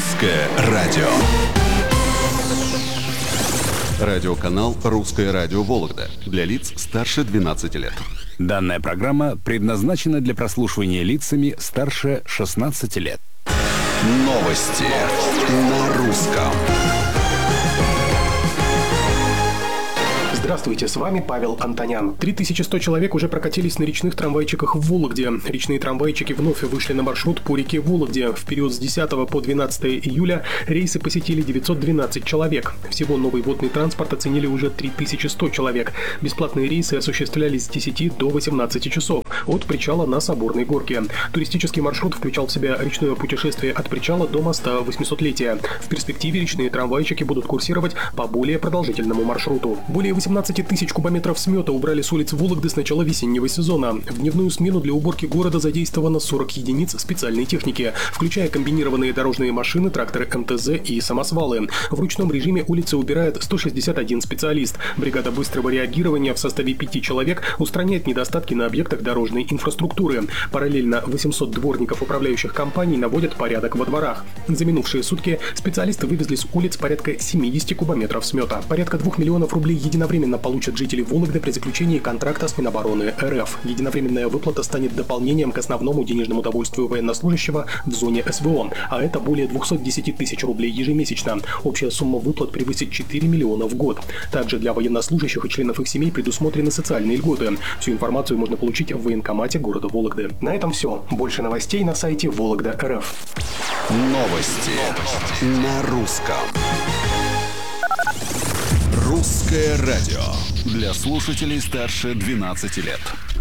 Русское радио. Радиоканал «Русское радио Вологда» для лиц старше 12 лет. Данная программа предназначена для прослушивания лицами старше 16 лет. Новости на русском. Здравствуйте, с вами Павел Антонян. 3100 человек уже прокатились на речных трамвайчиках в Вологде. Речные трамвайчики вновь вышли на маршрут по реке Вологде. В период с 10 по 12 июля рейсы посетили 912 человек. Всего новый водный транспорт оценили уже 3100 человек. Бесплатные рейсы осуществлялись с 10 до 18 часов от причала на Соборной горке. Туристический маршрут включал в себя речное путешествие от причала до моста 800-летия. В перспективе речные трамвайчики будут курсировать по более продолжительному маршруту. Более 18 тысяч кубометров смета убрали с улиц Вологды с начала весеннего сезона. В дневную смену для уборки города задействовано 40 единиц специальной техники, включая комбинированные дорожные машины, тракторы МТЗ и самосвалы. В ручном режиме улицы убирает 161 специалист. Бригада быстрого реагирования в составе 5 человек устраняет недостатки на объектах дорожной инфраструктуры. Параллельно 800 дворников управляющих компаний наводят порядок во дворах. За минувшие сутки специалисты вывезли с улиц порядка 70 кубометров смета. Порядка 2 миллионов рублей единовременно получат жители Вологды при заключении контракта с Минобороны РФ. Единовременная выплата станет дополнением к основному денежному удовольствию военнослужащего в зоне СВО, а это более 210 тысяч рублей ежемесячно. Общая сумма выплат превысит 4 миллиона в год. Также для военнослужащих и членов их семей предусмотрены социальные льготы. Всю информацию можно получить в военкомате города Вологды. На этом все. Больше новостей на сайте Вологда.рф. Новости на русском. Русское радио для слушателей старше 12 лет.